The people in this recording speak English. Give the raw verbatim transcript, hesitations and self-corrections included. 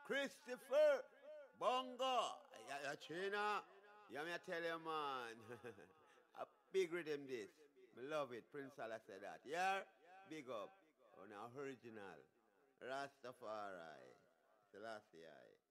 Christopher, Bongo, yeah, yeah, China. Yeah, me I tell you, man. A big rhythm this. Me love it. Prince Allah said that. Yeah, big up. On our original. Rastafari. Selassie.